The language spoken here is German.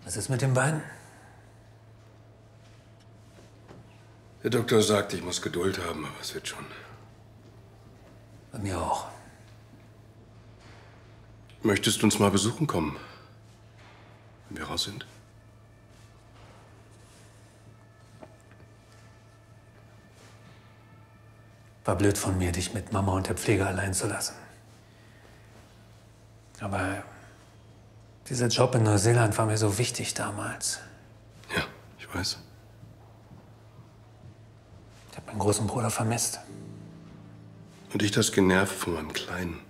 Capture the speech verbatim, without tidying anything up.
Was ist mit den Beinen? Der Doktor sagt, ich muss Geduld haben, aber es wird schon. Bei mir auch. Möchtest du uns mal besuchen kommen, wenn wir raus sind? War blöd von mir, dich mit Mama und der Pflege allein zu lassen. Aber dieser Job in Neuseeland war mir so wichtig damals. Ja, ich weiß. Ich habe meinen großen Bruder vermisst. Und ich das genervt von meinem Kleinen.